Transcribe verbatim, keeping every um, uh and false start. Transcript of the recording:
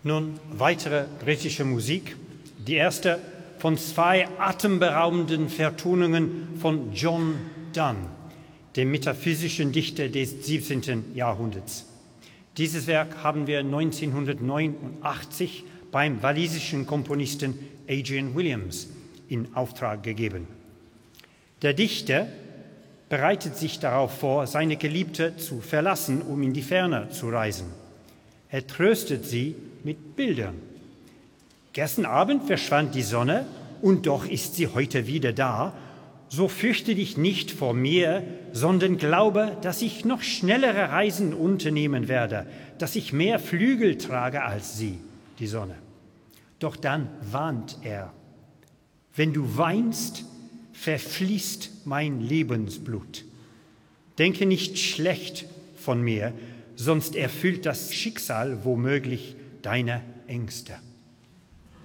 Nun weitere britische Musik, die erste von zwei atemberaubenden Vertonungen von John Donne, dem metaphysischen Dichter des siebzehnten Jahrhunderts. Dieses Werk haben wir neunzehnhundertneunundachtzig beim walisischen Komponisten Adrian Williams in Auftrag gegeben. Der Dichter bereitet sich darauf vor, seine Geliebte zu verlassen, um in die Ferne zu reisen. Er tröstet sie mit Bildern. Gestern Abend verschwand die Sonne und doch ist sie heute wieder da. So fürchte dich nicht vor mir, sondern glaube, dass ich noch schnellere Reisen unternehmen werde, dass ich mehr Flügel trage als sie, die Sonne. Doch dann warnt er: Wenn du weinst, verfließt mein Lebensblut. Denke nicht schlecht von mir, sonst erfüllt das Schicksal womöglich deine Ängste.